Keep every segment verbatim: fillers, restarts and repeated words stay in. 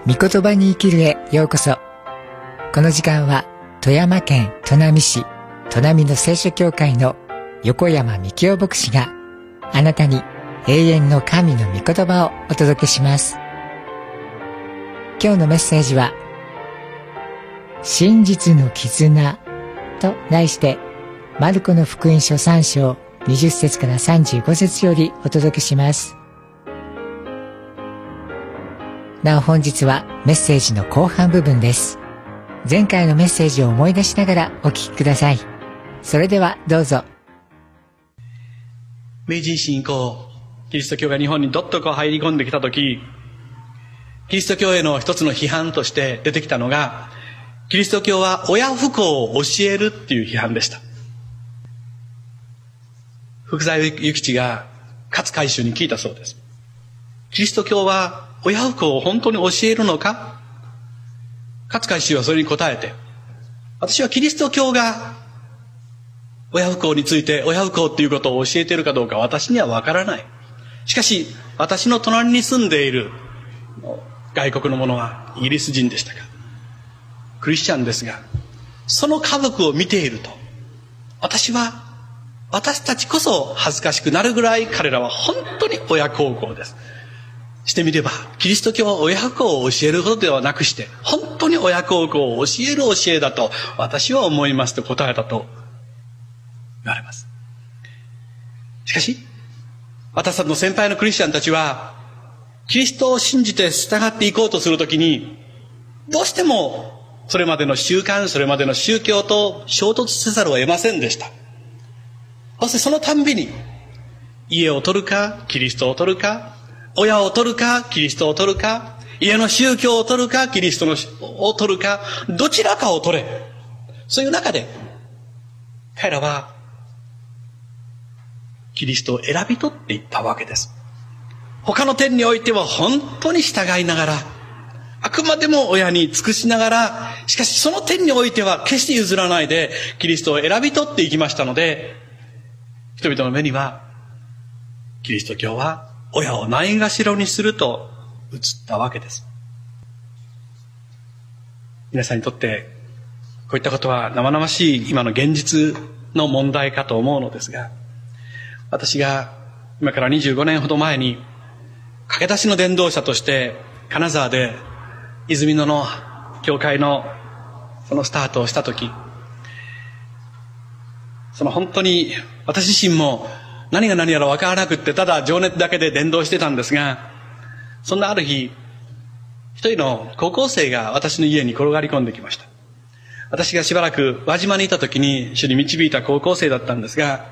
御言葉に生きるへようこそ。この時間は富山県砺波市砺波の聖書教会の横山幹夫牧師があなたに永遠の神の御言葉をお届けします。今日のメッセージは真実の絆と題してマルコの福音書さん章にじゅっ節からさんじゅうご節よりお届けします。なお本日はメッセージの後半部分です。前回のメッセージを思い出しながらお聞きください。それではどうぞ。 明治維新以降、キリスト教が日本にどっとこう入り込んできたとき、キリスト教への一つの批判として出てきたのが、キリスト教は親不孝を教えるっていう批判でした。福沢諭吉が勝海舟に聞いたそうです。キリスト教は親不孝を本当に教えるのか？勝海舟はそれに答えて、私はキリスト教が親不孝について親不孝っていうことを教えているかどうか私にはわからない。しかし私の隣に住んでいる外国の者はイギリス人でしたか、クリスチャンですが、その家族を見ていると、私は私たちこそ恥ずかしくなるぐらい彼らは本当に親孝行です。してみればキリスト教は親不孝を教えることではなくして、本当に親孝行を教える教えだと私は思いますと答えたと言われます。しかし私たちの先輩のクリスチャンたちはキリストを信じて従っていこうとするときに、どうしてもそれまでの習慣、それまでの宗教と衝突せざるを得ませんでした。そしてそのたんびに家を取るかキリストを取るか、親を取るかキリストを取るか、家の宗教を取るかキリストのを取るか、どちらかを取れ、そういう中で彼らはキリストを選び取っていったわけです。他の点においては本当に従いながら、あくまでも親に尽くしながら、しかしその点においては決して譲らないでキリストを選び取っていきましたので、人々の目にはキリスト教は親をないがしろにすると映ったわけです。皆さんにとってこういったことは生々しい今の現実の問題かと思うのですが、私が今からにじゅうごねんほど前に駆け出しの伝道者として金沢で泉野の教会のそのスタートをしたとき、その本当に私自身も何が何やら分からなくって、ただ情熱だけで伝道してたんですが、そんなある日一人の高校生が私の家に転がり込んできました。私がしばらく輪島にいた時に主に導いた高校生だったんですが、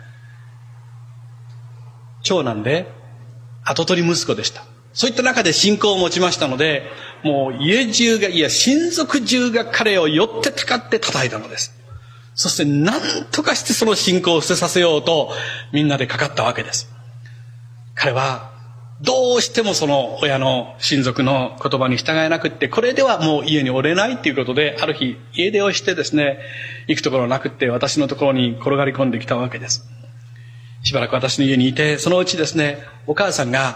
長男で跡取り息子でした。そういった中で信仰を持ちましたので、もう家中が、いや親族中が彼を寄ってたかって叩いたのです。そして何とかしてその信仰を捨てさせようとみんなでかかったわけです。彼はどうしてもその親の親族の言葉に従えなくって、これではもう家におれないっていうことで、ある日家出をしてですね、行くところなくって私のところに転がり込んできたわけです。しばらく私の家にいて、そのうちですね、お母さんが